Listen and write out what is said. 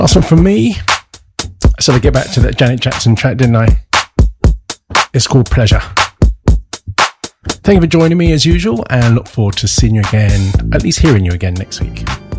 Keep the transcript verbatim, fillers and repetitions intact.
Last one from me. So I get back to that Janet Jackson track, didn't I? It's called Pleasure. Thank you for joining me as usual, and look forward to seeing you again, at least hearing you again next week.